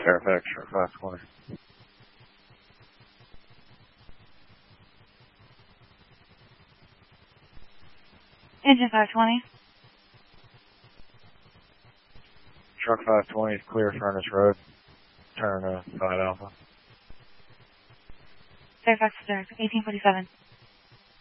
Fairfax, truck 520. Engine 520. Truck 520 is clear Furnace Road. Turn 5 Alpha. Fairfax, 1847.